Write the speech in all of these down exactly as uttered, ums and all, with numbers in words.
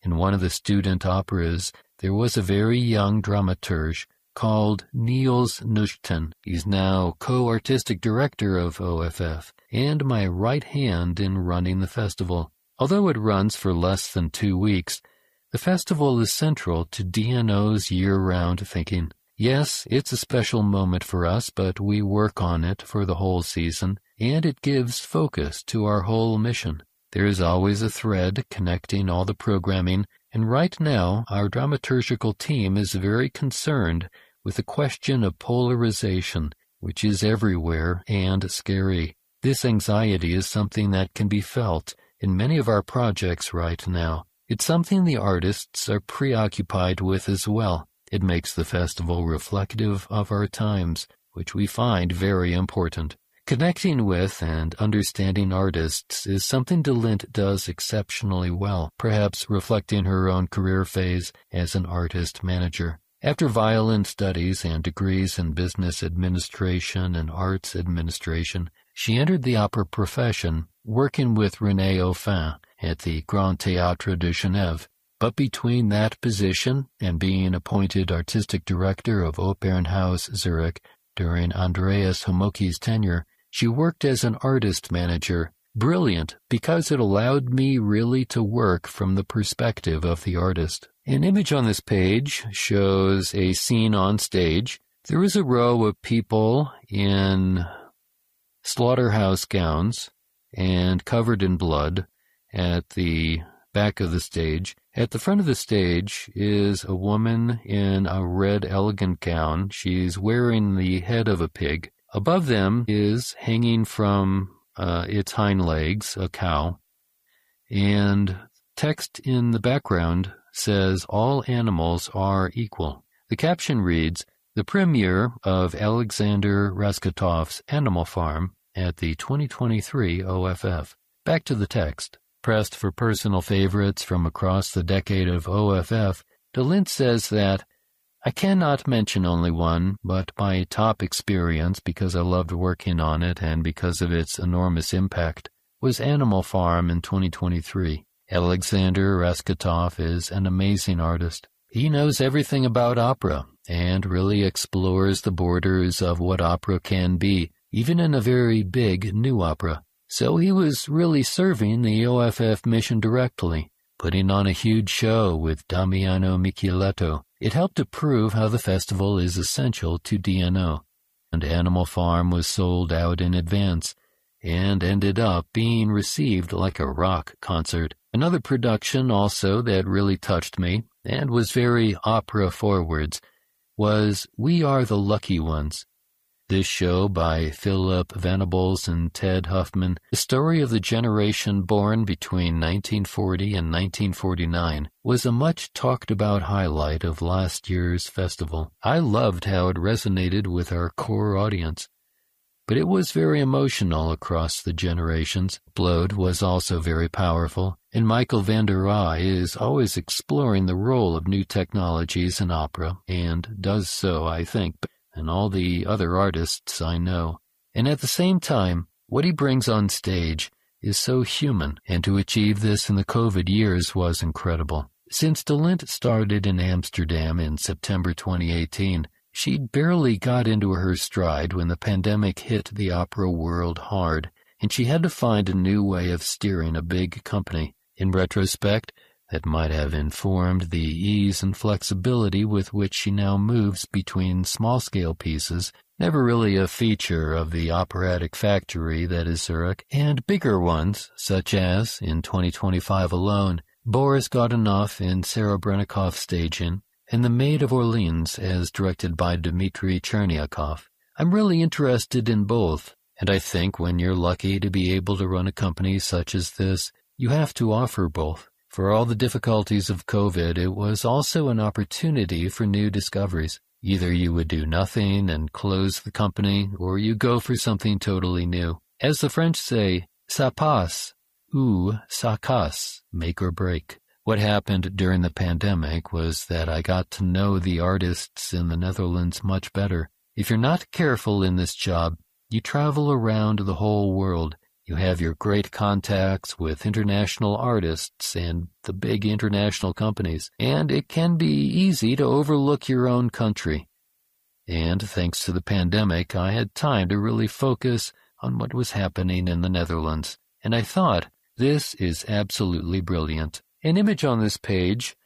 In one of the student operas, there was a very young dramaturge called Niels Nuchten. He's now co-artistic director of O F F and my right hand in running the festival. Although it runs for less than two weeks, the festival is central to D N O's year-round thinking. Yes, it's a special moment for us, but we work on it for the whole season, and it gives focus to our whole mission. There is always a thread connecting all the programming, and right now our dramaturgical team is very concerned with the question of polarization, which is everywhere and scary. This anxiety is something that can be felt in many of our projects right now. It's something the artists are preoccupied with as well. It makes the festival reflective of our times, which we find very important. Connecting with and understanding artists is something DeLint does exceptionally well, perhaps reflecting her own career phase as an artist manager. After violin studies and degrees in business administration and arts administration, she entered the opera profession, working with René Auffin at the Grand Théâtre de Genève. But between that position and being appointed artistic director of Opernhaus Zurich during Andreas Homoki's tenure, she worked as an artist manager. Brilliant, because it allowed me really to work from the perspective of the artist. An image on this page shows a scene on stage. There is a row of people in slaughterhouse gowns and covered in blood at the back of the stage. At the front of the stage is a woman in a red elegant gown. She's wearing the head of a pig. Above them is, hanging from uh, its hind legs, a cow. And text in the background says, "All animals are equal." The caption reads, "The premiere of Alexander Raskotov's Animal Farm at the twenty twenty-three O F F." Back to the text. Pressed for personal favorites from across the decade of O F F, DeLint says that, "I cannot mention only one, but my top experience, because I loved working on it and because of its enormous impact, was Animal Farm in twenty twenty-three. Alexander Raskotov is an amazing artist. He knows everything about opera and really explores the borders of what opera can be, even in a very big new opera. So he was really serving the O F F mission directly, putting on a huge show with Damiano Micheletto. It helped to prove how the festival is essential to D N O. And Animal Farm was sold out in advance, and ended up being received like a rock concert. Another production also that really touched me, and was very opera-forwards, was We Are the Lucky Ones. This show by Philip Venables and Ted Huffman, the story of the generation born between nineteen forty and nineteen forty-nine, was a much talked about highlight of last year's festival. I loved how it resonated with our core audience, but it was very emotional across the generations. Blood was also very powerful, and Michael van der Rohe is always exploring the role of new technologies in opera, and does so, I think, and all the other artists I know. And at the same time, what he brings on stage is so human, and to achieve this in the COVID years was incredible. Since DeLint started in Amsterdam in September twenty eighteen, she'd barely got into her stride when the pandemic hit the opera world hard, and she had to find a new way of steering a big company. In retrospect, that might have informed the ease and flexibility with which she now moves between small-scale pieces, never really a feature of the operatic factory that is Zurich, and bigger ones, such as, in twenty twenty-five alone, Boris Godunov in Serebrennikov staging, and The Maid of Orleans as directed by Dmitry Chernyakov. I'm really interested in both, and I think when you're lucky to be able to run a company such as this, you have to offer both. For all the difficulties of COVID, it was also an opportunity for new discoveries. Either you would do nothing and close the company, or you go for something totally new. As the French say, ça passe, ou ça casse, make or break. What happened during the pandemic was that I got to know the artists in the Netherlands much better. If you're not careful in this job, you travel around the whole world. You have your great contacts with international artists and the big international companies, and it can be easy to overlook your own country. And thanks to the pandemic, I had time to really focus on what was happening in the Netherlands, and I thought, this is absolutely brilliant. An image on this page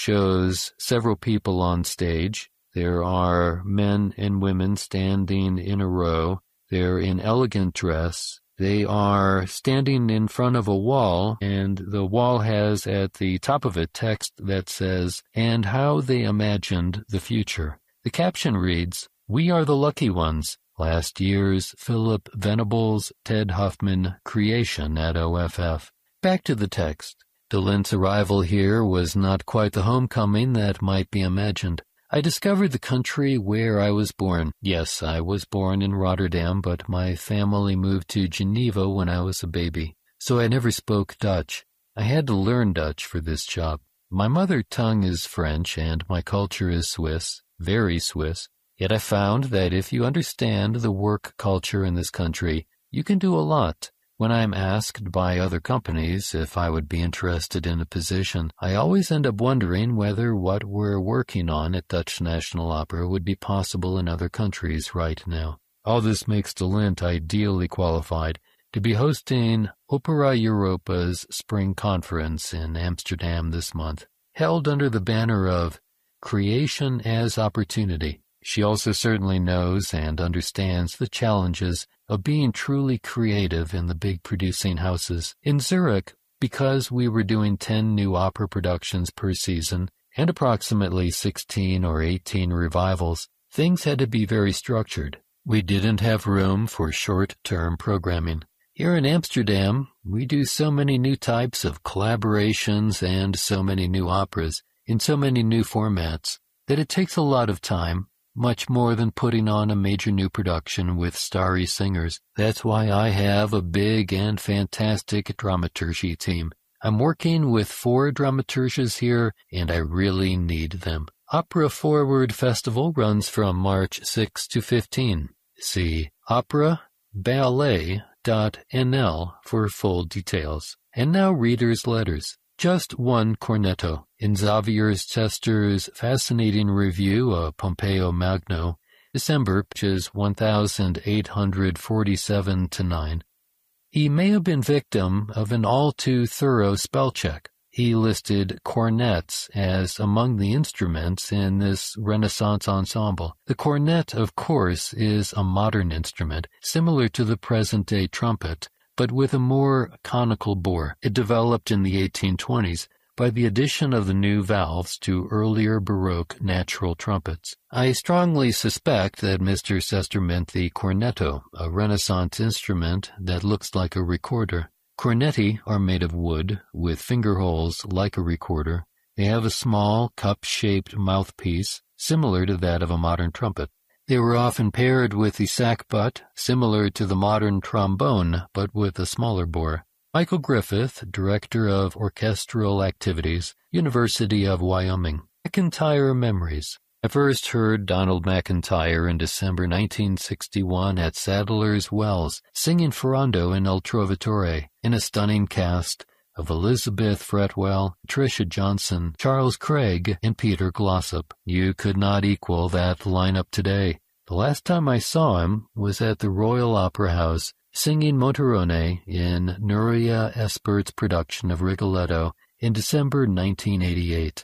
shows several people on stage. There are men and women standing in a row. They're in elegant dress. They are standing in front of a wall, and the wall has at the top of it text that says, "And how they imagined the future." The caption reads, "We are the lucky ones. Last year's Philip Venables, Ted Huffman creation at O F F." Back to the text. Dalint's arrival here was not quite the homecoming that might be imagined. I discovered the country where I was born. Yes, I was born in Rotterdam, but my family moved to Geneva when I was a baby, so I never spoke Dutch. I had to learn Dutch for this job. My mother tongue is French, and my culture is Swiss, very Swiss. Yet I found that if you understand the work culture in this country, you can do a lot. When I'm asked by other companies if I would be interested in a position, I always end up wondering whether what we're working on at Dutch National Opera would be possible in other countries right now. All this makes Dalint ideally qualified to be hosting Opera Europa's spring conference in Amsterdam this month, held under the banner of Creation as Opportunity. She also certainly knows and understands the challenges of being truly creative in the big producing houses. In Zurich, because we were doing ten new opera productions per season and approximately sixteen or eighteen revivals, things had to be very structured. We didn't have room for short-term programming. Here in Amsterdam, we do so many new types of collaborations and so many new operas in so many new formats that it takes a lot of time, much more than putting on a major new production with starry singers. That's why I have a big and fantastic dramaturgy team. I'm working with four dramaturges here, and I really need them. Opera Forward Festival runs from March sixth to fifteenth. See opera ballet dot n l for full details. And now readers' letters. Just one cornetto. In Xavier Chester's fascinating review of Pompeo Magno, December, pages one thousand eight hundred forty-seven to nine, he may have been victim of an all-too-thorough spell check. He listed cornets as among the instruments in this Renaissance ensemble. The cornet, of course, is a modern instrument, similar to the present-day trumpet, but with a more conical bore. It developed in the eighteen twenties by the addition of the new valves to earlier Baroque natural trumpets. I strongly suspect that Mister Chester meant the cornetto, a Renaissance instrument that looks like a recorder. Cornetti are made of wood, with finger holes like a recorder. They have a small, cup-shaped mouthpiece, similar to that of a modern trumpet. They were often paired with the sackbut, similar to the modern trombone, but with a smaller bore. Michael Griffith, Director of Orchestral Activities, University of Wyoming. McIntyre Memories. I first heard Donald McIntyre in December nineteen sixty-one at Sadler's Wells, singing Ferrando in Il Trovatore, in a stunning cast of Elizabeth Fretwell, Tricia Johnson, Charles Craig, and Peter Glossop. You could not equal that lineup today. The last time I saw him was at the Royal Opera House, singing Monterone in Nuria Espert's production of Rigoletto in December nineteen eighty-eight.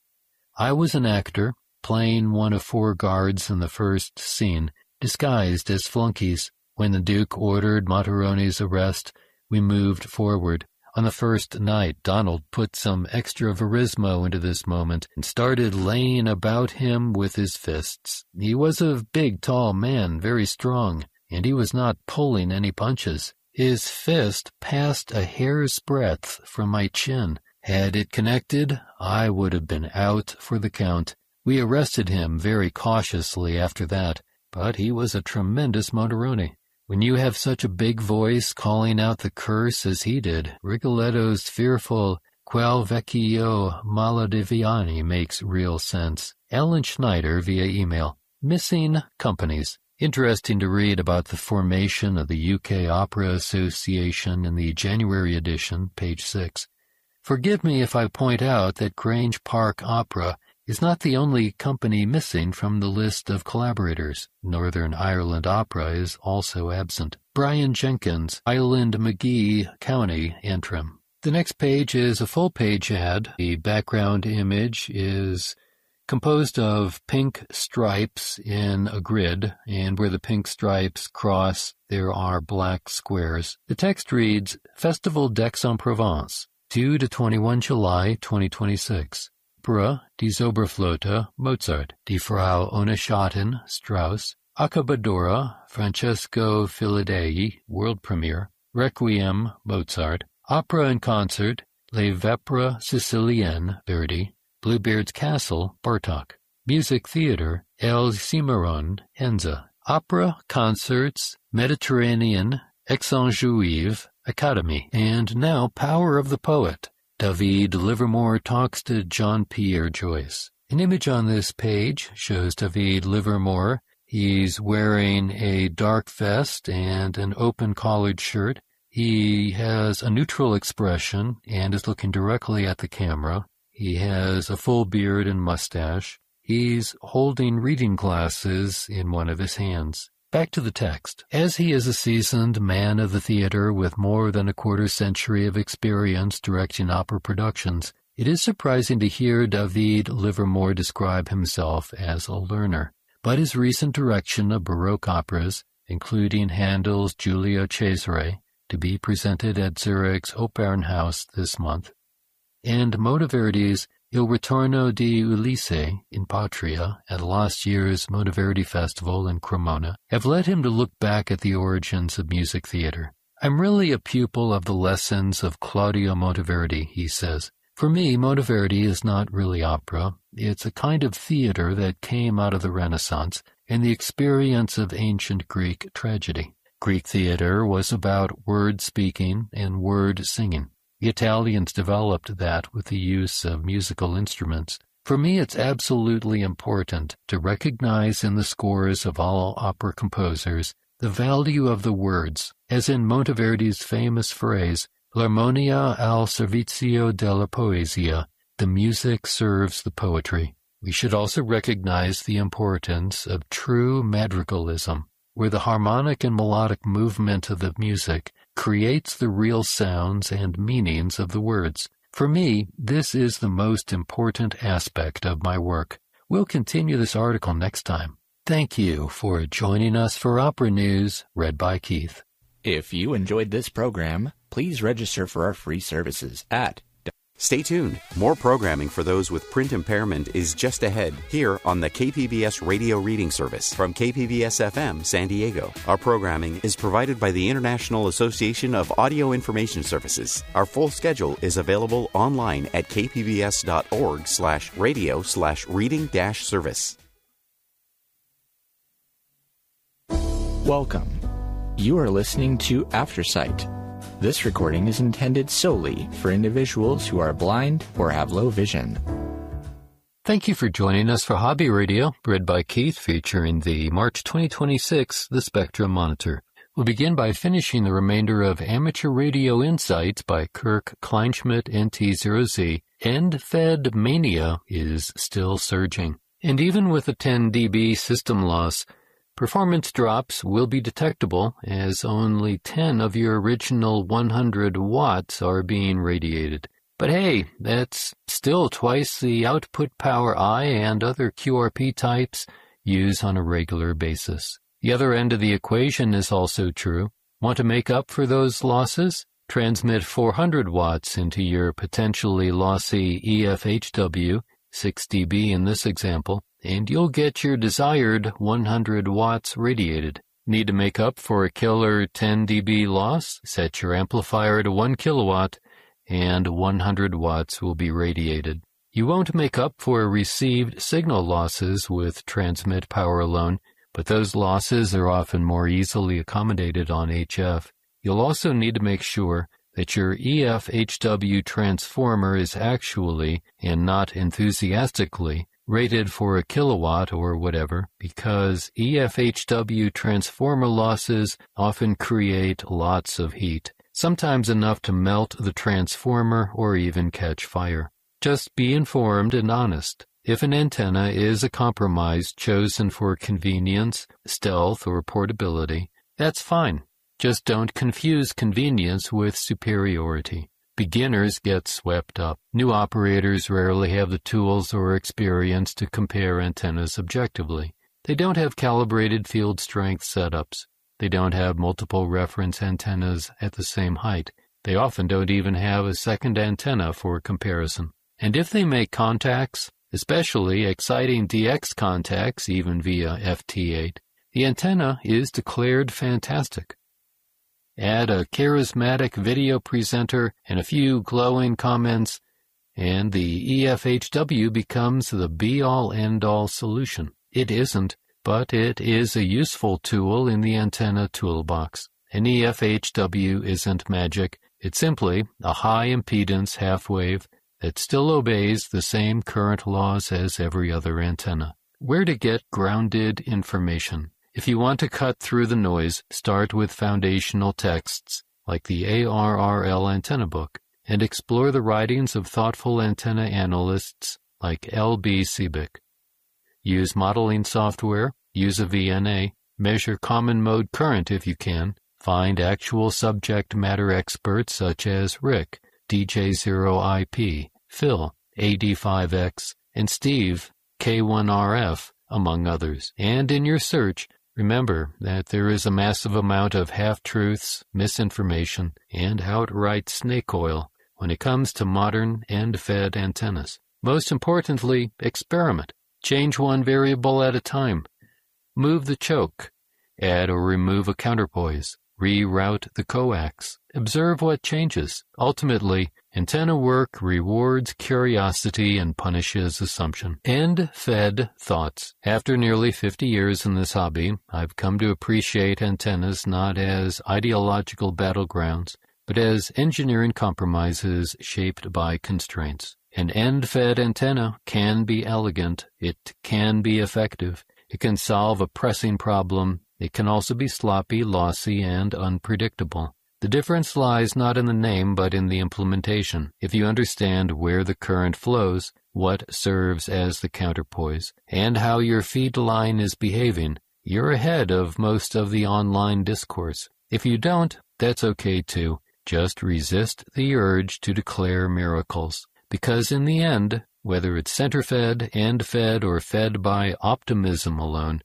I was an actor, playing one of four guards in the first scene, disguised as flunkies. When the Duke ordered Monterone's arrest, we moved forward. On the first night, Donald put some extra verismo into this moment and started laying about him with his fists. He was a big, tall man, very strong, and he was not pulling any punches. His fist passed a hair's breadth from my chin. Had it connected, I would have been out for the count. We arrested him very cautiously after that, but he was a tremendous Monterone. When you have such a big voice calling out the curse as he did, Rigoletto's fearful Quel vecchio malediviani makes real sense. Alan Schneider via email. Missing companies. Interesting to read about the formation of the U K Opera Association in the January edition, page six. Forgive me if I point out that Grange Park Opera is not the only company missing from the list of collaborators. Northern Ireland Opera is also absent. Brian Jenkins, Island Magee County, Antrim. The next page is a full-page ad. The background image is composed of pink stripes in a grid, and where the pink stripes cross, there are black squares. The text reads, Festival d'Aix-en-Provence, two to twenty-one July twenty twenty-six. Opera Die Zauberflöte, Mozart. Die Frau ohne Schatten, Strauss. Accabadora, Francesco Filidei, world premiere. Requiem, Mozart. Opera in concert, Les Vêpres Siciliennes, Verdi. Bluebeard's Castle, Bartók. Music theater, El Cimarron, Henze. Opera, concerts, Mediterranean, Aix-en-Juive, Academy. And now Power of the Poet. David Livermore talks to John Pierre Joyce. An image on this page shows David Livermore. He's wearing a dark vest and an open collared shirt. He has a neutral expression and is looking directly at the camera. He has a full beard and mustache. He's holding reading glasses in one of his hands. Back to the text. As he is a seasoned man of the theater with more than a quarter century of experience directing opera productions, it is surprising to hear David Livermore describe himself as a learner. But his recent direction of Baroque operas, including Handel's Giulio Cesare, to be presented at Zurich's Opernhaus this month, and Monteverdi's Il Ritorno di Ulisse in Patria at last year's Monteverdi Festival in Cremona, have led him to look back at the origins of music theater. I'm really a pupil of the lessons of Claudio Monteverdi, he says. For me, Monteverdi is not really opera. It's a kind of theater that came out of the Renaissance and the experience of ancient Greek tragedy. Greek theater was about word speaking and word singing. The Italians developed that with the use of musical instruments. For me, it's absolutely important to recognize in the scores of all opera composers the value of the words, as in Monteverdi's famous phrase, L'armonia al servizio della poesia, the music serves the poetry. We should also recognize the importance of true madrigalism, where the harmonic and melodic movement of the music creates the real sounds and meanings of the words. For me, this is the most important aspect of my work. We'll continue this article next time. Thank you for joining us for Opera News, read by Keith. If you enjoyed this program, please register for our free services at Stay tuned. More programming for those with print impairment is just ahead here on the K P B S Radio Reading Service from K P B S F M San Diego. Our programming is provided by the International Association of Audio Information Services. Our full schedule is available online at kpbs.org slash radio slash reading dash service. Welcome. You are listening to Aftersight. This recording is intended solely for individuals who are blind or have low vision. Thank you for joining us for Hobby Radio, read by Keith, featuring the March twenty twenty-six The Spectrum Monitor. We'll begin by finishing the remainder of Amateur Radio Insights by Kirk Kleinschmidt N T zero Z. End-fed mania is still surging. And even with a ten decibel system loss, performance drops will be detectable as only ten of your original one hundred watts are being radiated. But hey, that's still twice the output power I and other Q R P types use on a regular basis. The other end of the equation is also true. Want to make up for those losses? Transmit four hundred watts into your potentially lossy E F H W, six decibels in this example, and you'll get your desired one hundred watts radiated. Need to make up for a killer ten decibel loss? Set your amplifier to one kilowatt, and one hundred watts will be radiated. You won't make up for received signal losses with transmit power alone, but those losses are often more easily accommodated on H F. You'll also need to make sure that your E F H W transformer is actually, and not enthusiastically, rated for a kilowatt or whatever, because E F H W transformer losses often create lots of heat, sometimes enough to melt the transformer or even catch fire. Just be informed and honest. If an antenna is a compromise chosen for convenience, stealth, or portability, that's fine. Just don't confuse convenience with superiority. Beginners get swept up. New operators rarely have the tools or experience to compare antennas objectively. They don't have calibrated field strength setups. They don't have multiple reference antennas at the same height. They often don't even have a second antenna for comparison. And if they make contacts, especially exciting D X contacts even via F T eight, the antenna is declared fantastic. Add a charismatic video presenter and a few glowing comments, and the E F H W becomes the be-all end-all solution. It isn't, but it is a useful tool in the antenna toolbox. An E F H W isn't magic. It's simply a high-impedance half-wave that still obeys the same current laws as every other antenna. Where to get grounded information? If you want to cut through the noise, start with foundational texts like the A R R L Antenna Book, and explore the writings of thoughtful antenna analysts like L B Seebeck. Use modeling software, use a V N A, measure common mode current if you can, find actual subject matter experts such as Rick, D J zero I P, Phil, A D five X, and Steve, K one R F, among others. And in your search, remember that there is a massive amount of half-truths, misinformation, and outright snake oil when it comes to modern end-fed antennas. Most importantly, experiment. Change one variable at a time. Move the choke. Add or remove a counterpoise. Reroute the coax. Observe what changes. Ultimately, antenna work rewards curiosity and punishes assumption. End-fed thoughts. After nearly fifty years in this hobby, I've come to appreciate antennas not as ideological battlegrounds, but as engineering compromises shaped by constraints. An end-fed antenna can be elegant. It can be effective. It can solve a pressing problem. It can also be sloppy, lossy, and unpredictable. The difference lies not in the name but in the implementation. If you understand where the current flows, what serves as the counterpoise, and how your feed line is behaving, you're ahead of most of the online discourse. If you don't, that's okay too. Just resist the urge to declare miracles. Because in the end, whether it's center-fed, end-fed, or fed by optimism alone,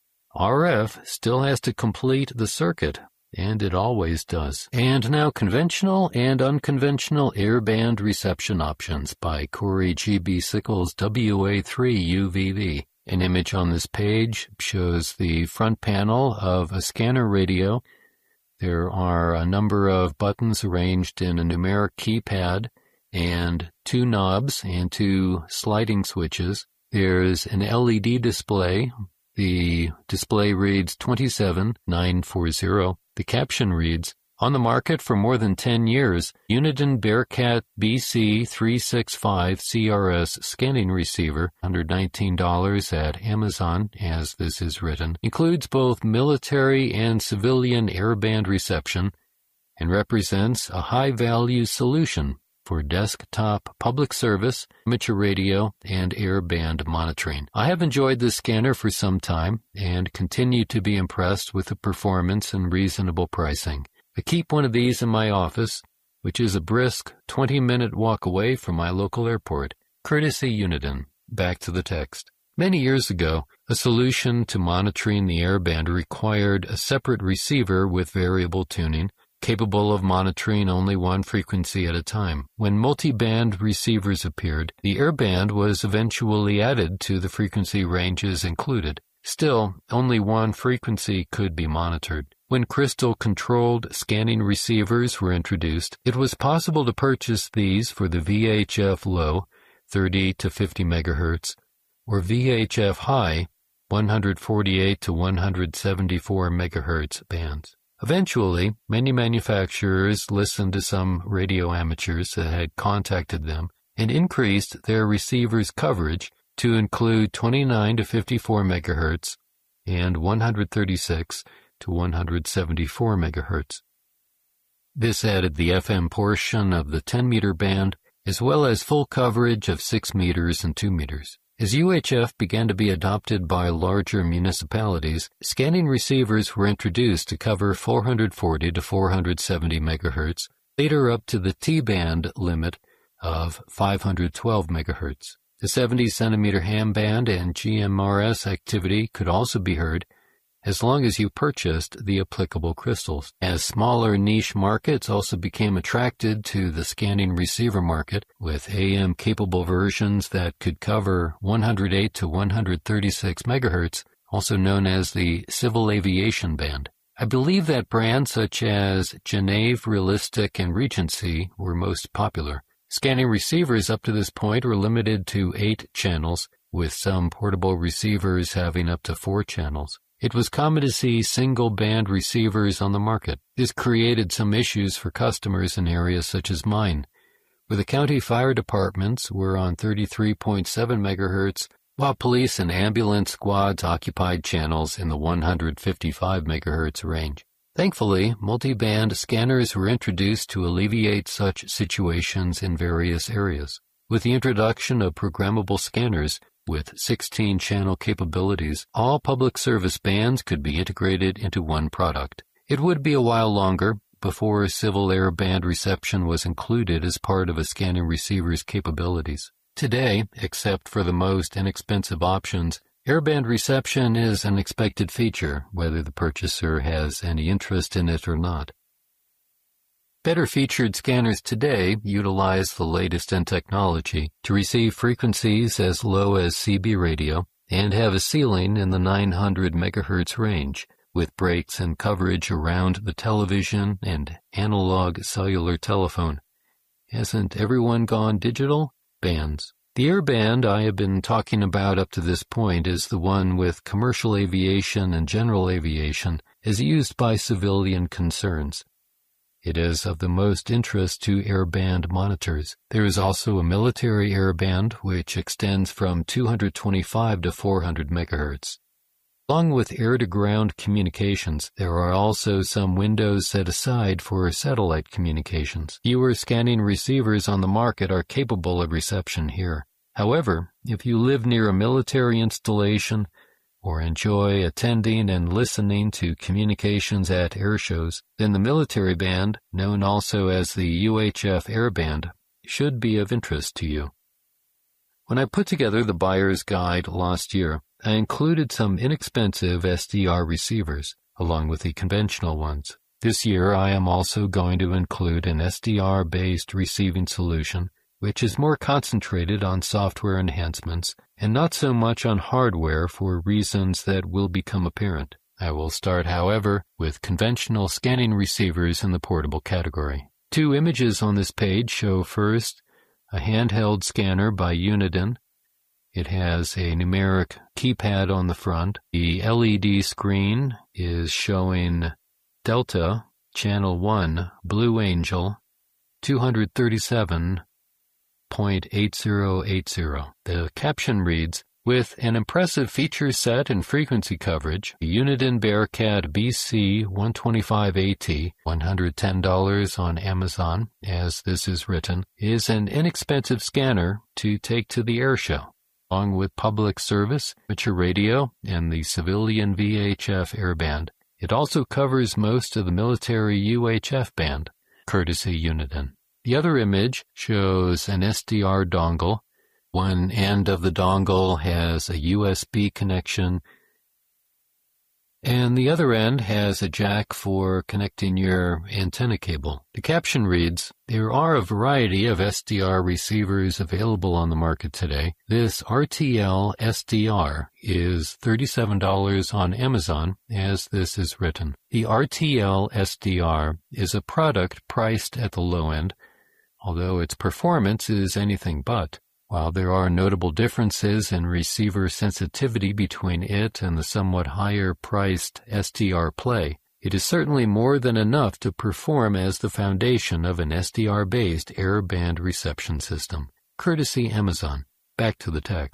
R F still has to complete the circuit, and it always does. And now conventional and unconventional airband reception options by Corey G B. Sickles, W A three U V V. An image on this page shows the front panel of a scanner radio. There are a number of buttons arranged in a numeric keypad and two knobs and two sliding switches. There's an L E D display. The display reads twenty-seven nine forty. The caption reads, on the market for more than ten years, Uniden Bearcat B C three sixty-five C R S scanning receiver, one hundred nineteen dollars at Amazon, as this is written, includes both military and civilian airband reception and represents a high-value solution for desktop public service, amateur radio, and airband monitoring. I have enjoyed this scanner for some time and continue to be impressed with the performance and reasonable pricing. I keep one of these in my office, which is a brisk twenty-minute walk away from my local airport. Courtesy Uniden. Back to the text. Many years ago, a solution to monitoring the airband required a separate receiver with variable tuning, capable of monitoring only one frequency at a time. When multi-band receivers appeared, the airband was eventually added to the frequency ranges included. Still, only one frequency could be monitored. When crystal-controlled scanning receivers were introduced, it was possible to purchase these for the V H F low, thirty to fifty megahertz, or V H F high, one hundred forty-eight to one hundred seventy-four megahertz bands. Eventually, many manufacturers listened to some radio amateurs that had contacted them and increased their receivers' coverage to include twenty-nine to fifty-four megahertz and one hundred thirty-six to one hundred seventy-four megahertz. This added the F M portion of the ten meter band, as well as full coverage of six meters and two meters. As U H F began to be adopted by larger municipalities, scanning receivers were introduced to cover four hundred forty to four hundred seventy megahertz, later up to the T-band limit of five hundred twelve megahertz. The seventy centimeter ham band and G M R S activity could also be heard, as long as you purchased the applicable crystals. As smaller niche markets also became attracted to the scanning receiver market, with A M-capable versions that could cover one hundred eight to one hundred thirty-six megahertz, also known as the Civil Aviation Band. I believe that brands such as Genève, Realistic, and Regency were most popular. Scanning receivers up to this point were limited to eight channels, with some portable receivers having up to four channels. It was common to see single-band receivers on the market. This created some issues for customers in areas such as mine, where the county fire departments were on thirty-three point seven megahertz, while police and ambulance squads occupied channels in the one hundred fifty-five megahertz range. Thankfully, multi-band scanners were introduced to alleviate such situations in various areas. With the introduction of programmable scanners with sixteen channel capabilities, all public service bands could be integrated into one product. It would be a while longer before civil air band reception was included as part of a scanning receiver's capabilities. Today, except for the most inexpensive options, airband reception is an expected feature, whether the purchaser has any interest in it or not. Better featured scanners today utilize the latest in technology to receive frequencies as low as C B radio and have a ceiling in the nine hundred megahertz range, with breaks in coverage around the television and analog cellular telephone. Hasn't everyone gone digital? Bands. The airband I have been talking about up to this point is the one with commercial aviation and general aviation as used by civilian concerns. It is of the most interest to airband monitors. There is also a military airband which extends from two hundred twenty-five to four hundred megahertz. Along with air-to-ground communications, there are also some windows set aside for satellite communications. Fewer scanning receivers on the market are capable of reception here. However, if you live near a military installation or enjoy attending and listening to communications at air shows, then the military band, known also as the U H F airband, should be of interest to you. When I put together the buyer's guide last year, I included some inexpensive S D R receivers, along with the conventional ones. This year I am also going to include an S D R-based receiving solution, which is more concentrated on software enhancements and not so much on hardware for reasons that will become apparent. I will start, however, with conventional scanning receivers in the portable category. Two images on this page show first a handheld scanner by Uniden. It has a numeric keypad on the front. The L E D screen is showing Delta, Channel one, Blue Angel, two thirty-seven point eight zero eight zero. The caption reads, with an impressive feature set and frequency coverage, the Uniden Bearcat B C one twenty-five A T, one hundred ten dollars on Amazon, as this is written, is an inexpensive scanner to take to the air show. Along with public service, amateur radio, and the civilian V H F airband, it also covers most of the military U H F band, courtesy Uniden. The other image shows an S D R dongle. One end of the dongle has a U S B connection, and the other end has a jack for connecting your antenna cable. The caption reads, there are a variety of S D R receivers available on the market today. This R T L S D R is thirty-seven dollars on Amazon, as this is written. The R T L S D R is a product priced at the low end, although its performance is anything but. While there are notable differences in receiver sensitivity between it and the somewhat higher-priced S D R Play, it is certainly more than enough to perform as the foundation of an S D R-based airband reception system. Courtesy Amazon. Back to the text.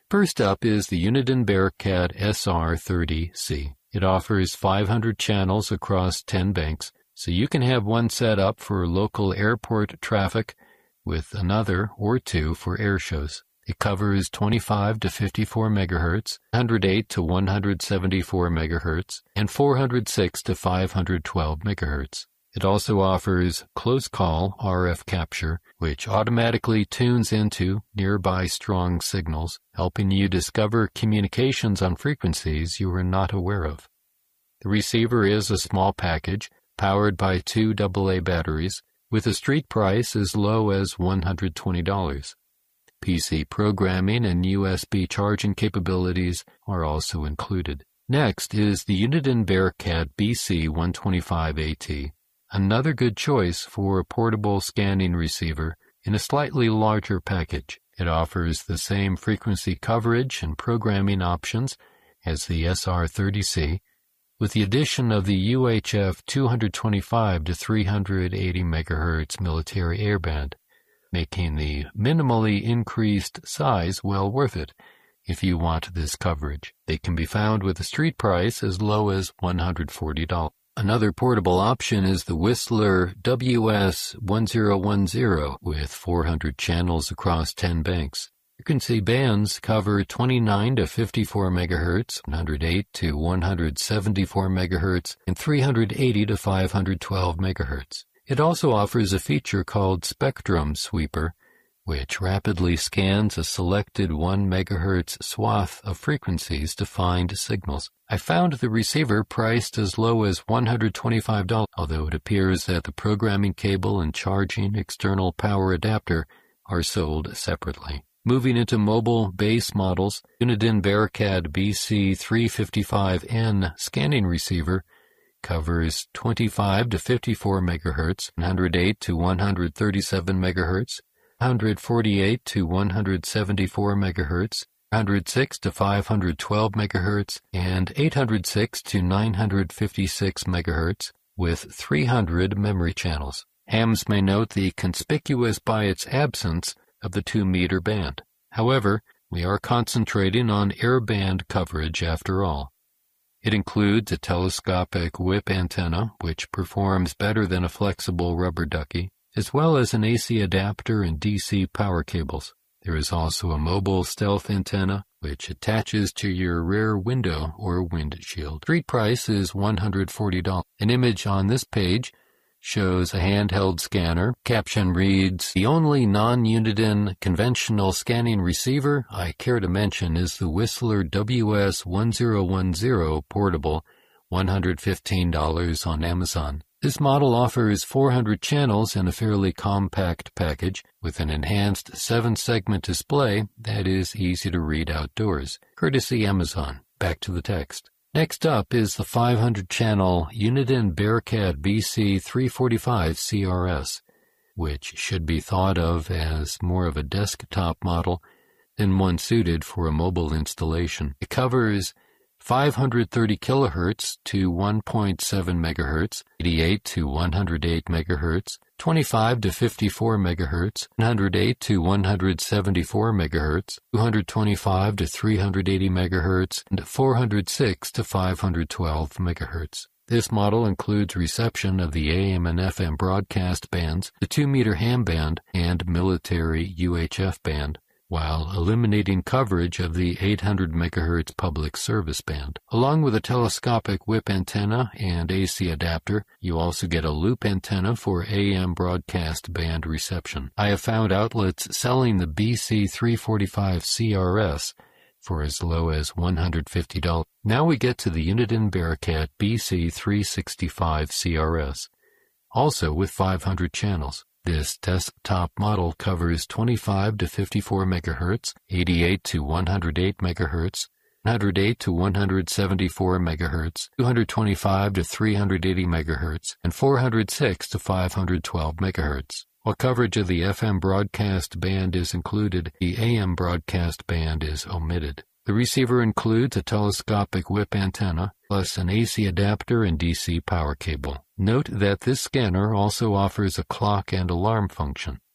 First up is the Uniden Bearcat S R thirty C. It offers five hundred channels across ten banks, so you can have one set up for local airport traffic with another or two for air shows. It covers twenty-five to fifty-four megahertz, one hundred eight to one hundred seventy-four megahertz, and four hundred six to five hundred twelve megahertz. It also offers close call R F capture, which automatically tunes into nearby strong signals, helping you discover communications on frequencies you are not aware of. The receiver is a small package, powered by two double A batteries, with a street price as low as one hundred twenty dollars. P C programming and U S B charging capabilities are also included. Next is the Uniden Bearcat B C one twenty-five A T, another good choice for a portable scanning receiver in a slightly larger package. It offers the same frequency coverage and programming options as the S R thirty C, with the addition of the U H F two twenty-five to three eighty megahertz military airband, making the minimally increased size well worth it if you want this coverage. They can be found with a street price as low as one hundred forty dollars. Another portable option is the Whistler W S one thousand ten with four hundred channels across ten banks. Frequency bands cover twenty-nine to fifty-four megahertz, one hundred eight to one hundred seventy-four megahertz, and three hundred eighty to five hundred twelve megahertz. It also offers a feature called Spectrum Sweeper, which rapidly scans a selected one megahertz swath of frequencies to find signals. I found the receiver priced as low as one hundred twenty-five dollars, although it appears that the programming cable and charging external power adapter are sold separately. Moving into mobile base models, Uniden Bearcat B C three fifty-five N scanning receiver covers twenty-five to fifty-four megahertz, one hundred eight to one hundred thirty-seven megahertz, one hundred forty-eight to one hundred seventy-four megahertz, one hundred six to five hundred twelve megahertz, and eight hundred six to nine hundred fifty-six megahertz with three hundred memory channels. Hams may note the conspicuous by its absence of the two meter band. However, we are concentrating on airband coverage after all. It includes a telescopic whip antenna, which performs better than a flexible rubber ducky, as well as an A C adapter and D C power cables. There is also a mobile stealth antenna, which attaches to your rear window or windshield. Street price is one hundred forty dollars. An image on this page shows a handheld scanner. Caption reads, "The only non-Uniden conventional scanning receiver I care to mention is the Whistler W S one thousand ten portable, one hundred fifteen dollars on Amazon." This model offers four hundred channels in a fairly compact package with an enhanced seven-segment display that is easy to read outdoors. Courtesy Amazon. Back to the text. Next up is the five hundred channel Uniden Bearcat B C three forty-five C R S, which should be thought of as more of a desktop model than one suited for a mobile installation. It covers five hundred thirty kilohertz to one point seven megahertz, eighty-eight to one hundred eight megahertz, twenty-five to fifty-four megahertz, one hundred eight to one hundred seventy-four megahertz, two hundred twenty-five to three hundred eighty megahertz, and four hundred six to five hundred twelve megahertz. This model includes reception of the A M and F M broadcast bands, the two meter ham band, and military U H F band, while eliminating coverage of the eight hundred megahertz public service band. Along with a telescopic whip antenna and A C adapter, you also get a loop antenna for A M broadcast band reception. I have found outlets selling the B C three forty-five C R S for as low as one hundred fifty dollars. Now we get to the Uniden Bearcat B C three sixty-five C R S, also with five hundred channels. This desktop model covers twenty-five to fifty-four megahertz, eighty-eight to one hundred eight megahertz, one hundred eight to one hundred seventy-four megahertz, two hundred twenty-five to three hundred eighty megahertz, and four hundred six to five hundred twelve megahertz. While coverage of the F M broadcast band is included, the A M broadcast band is omitted. The receiver includes a telescopic whip antenna, plus an A C adapter and D C power cable. Note that this scanner also offers a clock and alarm function.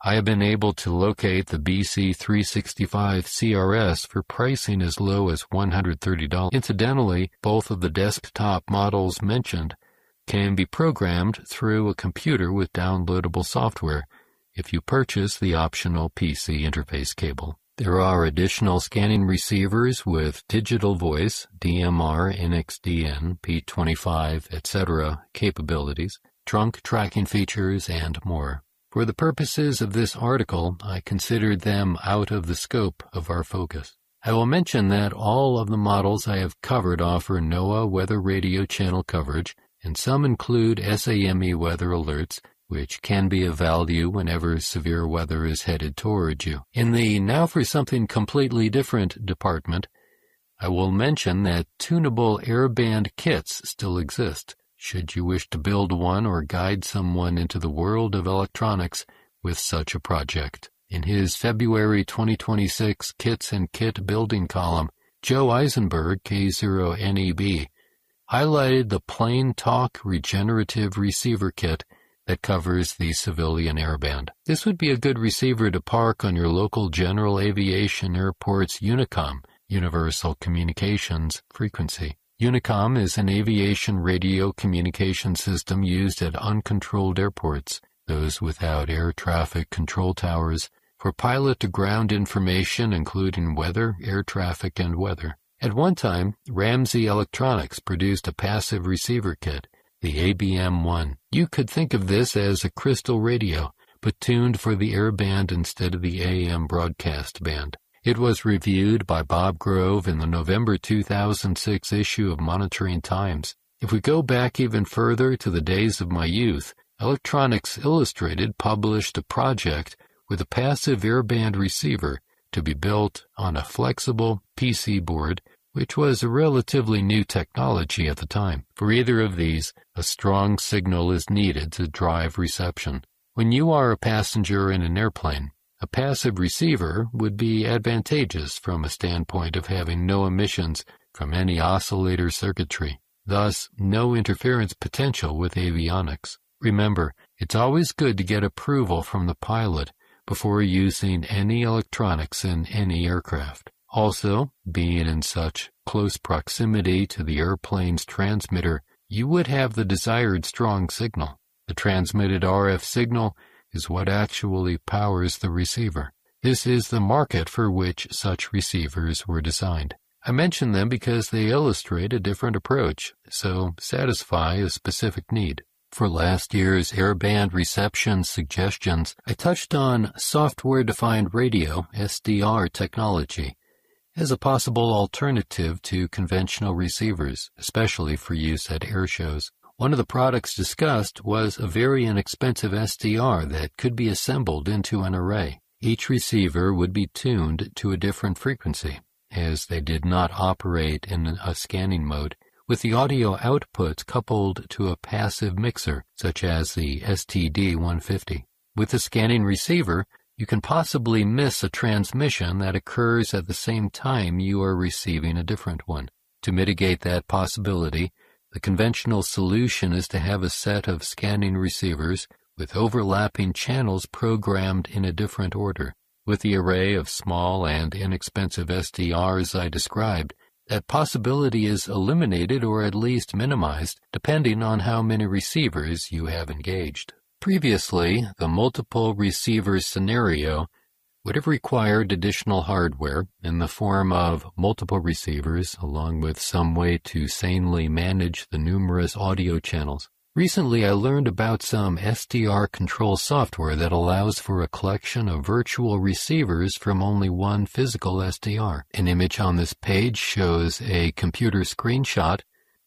I have been able to locate the B C three sixty-five C R S for pricing as low as one hundred thirty dollars. Incidentally, both of the desktop models mentioned can be programmed through a computer with downloadable software if you purchase the optional P C interface cable. There are additional scanning receivers with digital voice, D M R, N X D N, P twenty-five, et cetera capabilities, trunk tracking features, and more. For the purposes of this article, I considered them out of the scope of our focus. I will mention that all of the models I have covered offer NOAA weather radio channel coverage, and some include S A M E weather alerts, which can be of value whenever severe weather is headed toward you. In the Now for Something Completely Different department, I will mention that tunable airband kits still exist, should you wish to build one or guide someone into the world of electronics with such a project. In his February twenty twenty-six Kits and Kit Building column, Joe Eisenberg, K zero N E B, highlighted the Plain Talk Regenerative Receiver Kit that covers the civilian airband. This would be a good receiver to park on your local General Aviation Airport's Unicom, Universal Communications frequency. Unicom is an aviation radio communication system used at uncontrolled airports, those without air traffic control towers, for pilot-to-ground information including weather, air traffic, and weather. At one time, Ramsey Electronics produced a passive receiver kit, the A B M one. You could think of this as a crystal radio, but tuned for the airband instead of the A M broadcast band. It was reviewed by Bob Grove in the November two thousand six issue of Monitoring Times. If we go back even further to the days of my youth, Electronics Illustrated published a project with a passive airband receiver to be built on a flexible P C board, which was a relatively new technology at the time. For either of these, a strong signal is needed to drive reception. When you are a passenger in an airplane, a passive receiver would be advantageous from a standpoint of having no emissions from any oscillator circuitry, thus no interference potential with avionics. Remember, it's always good to get approval from the pilot before using any electronics in any aircraft. Also, being in such close proximity to the airplane's transmitter, you would have the desired strong signal. The transmitted R F signal is what actually powers the receiver. This is the market for which such receivers were designed. I mention them because they illustrate a different approach, so satisfy a specific need. For last year's airband reception suggestions, I touched on software-defined radio, S D R technology, as a possible alternative to conventional receivers, especially for use at air shows. One of the products discussed was a very inexpensive S D R that could be assembled into an array. Each receiver would be tuned to a different frequency, as they did not operate in a scanning mode, with the audio outputs coupled to a passive mixer, such as the S T D one fifty. With the scanning receiver, you can possibly miss a transmission that occurs at the same time you are receiving a different one. To mitigate that possibility, the conventional solution is to have a set of scanning receivers with overlapping channels programmed in a different order. With the array of small and inexpensive S D Rs I described, that possibility is eliminated or at least minimized, depending on how many receivers you have engaged. Previously, the multiple receiver scenario would have required additional hardware in the form of multiple receivers along with some way to sanely manage the numerous audio channels. Recently, I learned about some S D R control software that allows for a collection of virtual receivers from only one physical S D R. An image on this page shows a computer screenshot.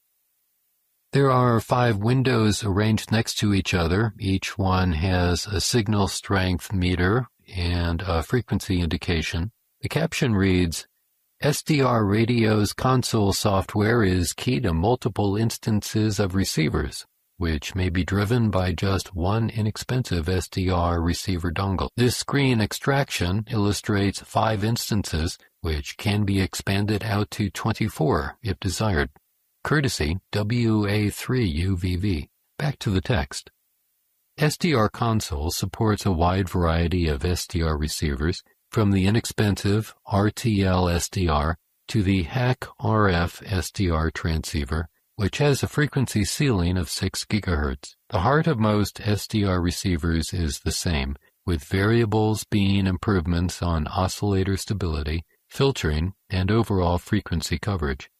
There are five windows arranged next to each other. Each one has a signal strength meter and a frequency indication. The caption reads, S D R Radio's console software is key to multiple instances of receivers, which may be driven by just one inexpensive S D R receiver dongle. This screen extraction illustrates five instances, which can be expanded out to twenty-four if desired. Courtesy W A three U V V. Back to the text. S D R Console supports a wide variety of S D R receivers, from the inexpensive R T L S D R to the H A C R F S D R transceiver, which has a frequency ceiling of six gigahertz. The heart of most S D R receivers is the same, with variables being improvements on oscillator stability, filtering, and overall frequency coverage.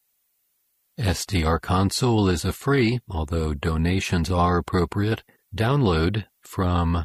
S D R Console is a free, although donations are appropriate, download from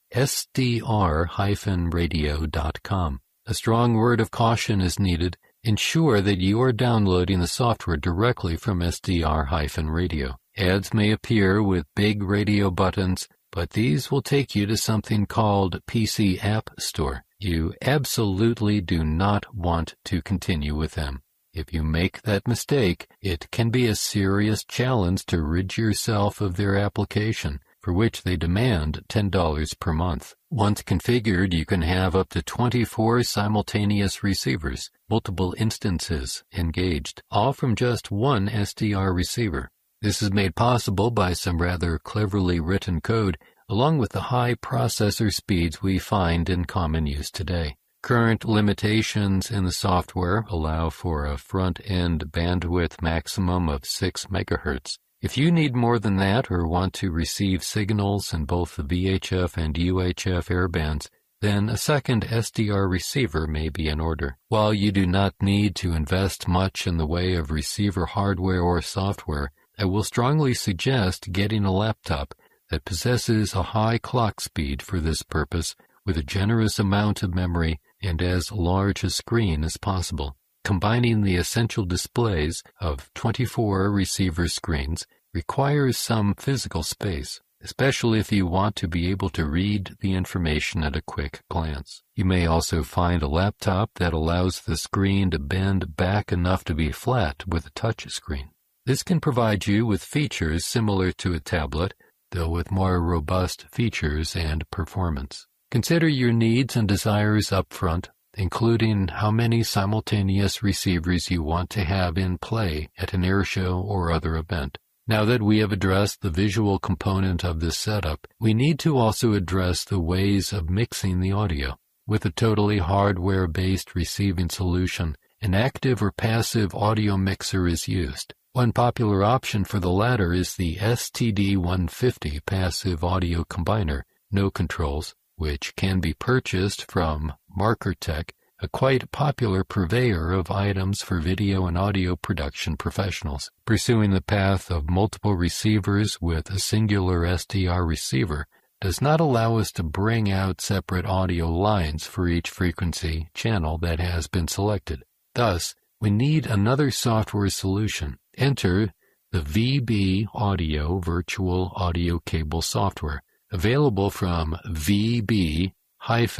S D R radio dot com. A strong word of caution is needed. Ensure that you are downloading the software directly from S D R radio. Ads may appear with big radio buttons, but these will take you to something called P C App Store. You absolutely do not want to continue with them. If you make that mistake, it can be a serious challenge to rid yourself of their application, for which they demand ten dollars per month. Once configured, you can have up to twenty-four simultaneous receivers, multiple instances engaged, all from just one S D R receiver. This is made possible by some rather cleverly written code, along with the high processor speeds we find in common use today. Current limitations in the software allow for a front-end bandwidth maximum of six megahertz. If you need more than that or want to receive signals in both the V H F and U H F airbands, then a second S D R receiver may be in order. While you do not need to invest much in the way of receiver hardware or software, I will strongly suggest getting a laptop that possesses a high clock speed for this purpose, with a generous amount of memory and as large a screen as possible. Combining the essential displays of twenty-four receiver screens requires some physical space, especially if you want to be able to read the information at a quick glance. You may also find a laptop that allows the screen to bend back enough to be flat with a touch screen. This can provide you with features similar to a tablet, though with more robust features and performance. Consider your needs and desires up front, including how many simultaneous receivers you want to have in play at an airshow or other event. Now that we have addressed the visual component of this setup, we need to also address the ways of mixing the audio. With a totally hardware-based receiving solution, an active or passive audio mixer is used. One popular option for the latter is the S T D one fifty passive audio combiner, no controls, which can be purchased from MarkerTech, a quite popular purveyor of items for video and audio production professionals. Pursuing the path of multiple receivers with a singular S D R receiver does not allow us to bring out separate audio lines for each frequency channel that has been selected. Thus, we need another software solution. Enter the V B Audio Virtual Audio Cable software, available from v b dash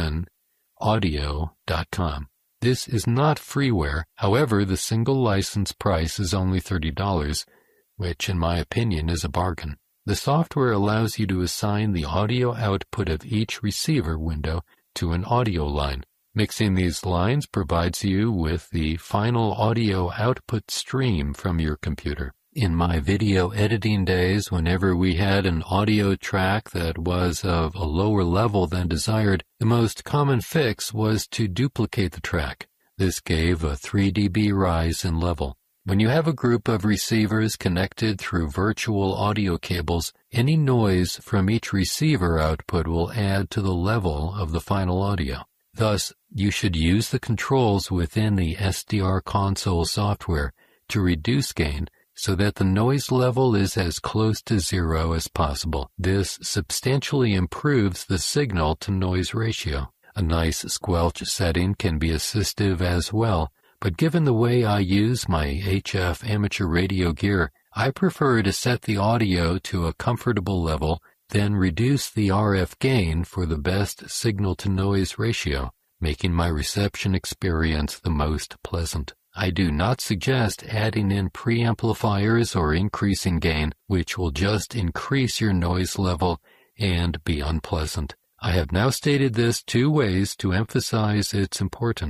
audio dot com. This is not freeware. However, the single license price is only thirty dollars, which in my opinion is a bargain. The software allows you to assign the audio output of each receiver window to an audio line. Mixing these lines provides you with the final audio output stream from your computer. In my video editing days, whenever we had an audio track that was of a lower level than desired, the most common fix was to duplicate the track. This gave a three decibel rise in level. When you have a group of receivers connected through virtual audio cables, any noise from each receiver output will add to the level of the final audio. Thus, you should use the controls within the S D R console software to reduce gain so that the noise level is as close to zero as possible. This substantially improves the signal-to-noise ratio. A nice squelch setting can be assistive as well, but given the way I use my H F amateur radio gear, I prefer to set the audio to a comfortable level, then reduce the R F gain for the best signal-to-noise ratio, making my reception experience the most pleasant. I do not suggest adding in preamplifiers or increasing gain, which will just increase your noise level and be unpleasant. I have now stated this two ways to emphasize its importance.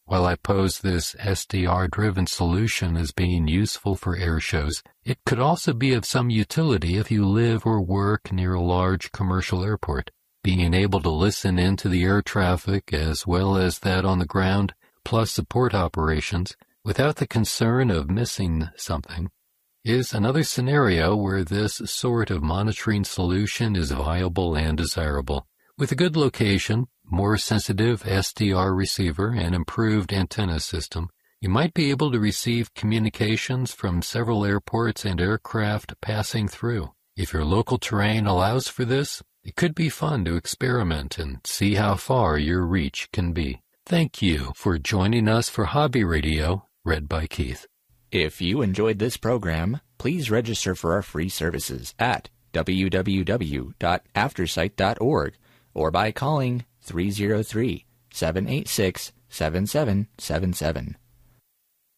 While I pose this S D R-driven solution as being useful for air shows, it could also be of some utility if you live or work near a large commercial airport. Being able to listen into the air traffic as well as that on the ground, plus support operations, without the concern of missing something, is another scenario where this sort of monitoring solution is viable and desirable. With a good location, more sensitive S D R receiver, and improved antenna system, you might be able to receive communications from several airports and aircraft passing through. If your local terrain allows for this, it could be fun to experiment and see how far your reach can be. Thank you for joining us for Hobby Radio, read by Keith. If you enjoyed this program, please register for our free services at w w w dot aftersight dot org or by calling three oh three, seven eight six, seven seven seven seven.